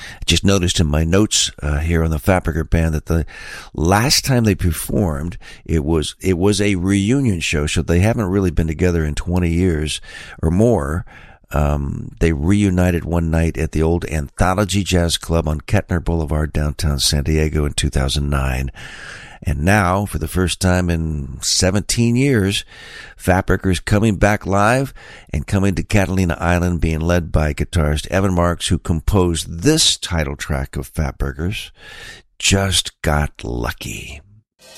Just noticed in my notes here on the Fatburger Band that the last time they performed, it was a reunion show, so they haven't really been together in 20 years or more. They reunited one night at the old Anthology Jazz Club on Kettner Boulevard, downtown San Diego in 2009. And now, for the first time in 17 years, Fatburger's coming back live and coming to Catalina Island, being led by guitarist Evan Marks, who composed this title track of Fatburgers, Just Got Lucky.